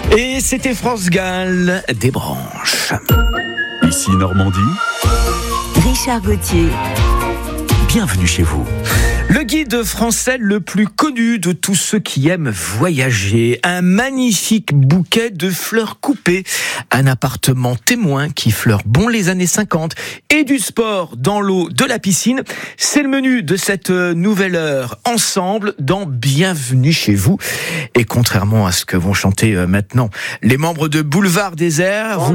Et c'était France Gall, des branches. Ici Normandie. Richard Gauthier. Bienvenue chez vous. Le guide français le plus connu de tous ceux qui aiment voyager. Un magnifique bouquet de fleurs coupées. Un appartement témoin qui fleure bon les années 50. Et du sport dans l'eau de la piscine. C'est le menu de cette nouvelle heure ensemble dans Bienvenue chez vous. Et contrairement à ce que vont chanter maintenant les membres de Boulevard Désert,